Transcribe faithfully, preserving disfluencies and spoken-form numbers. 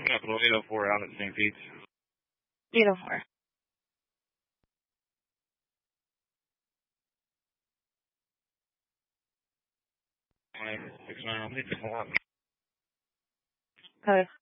Capital eight oh four out at Saint Pete's. eight oh four. six nine, I'll take the call. Okay.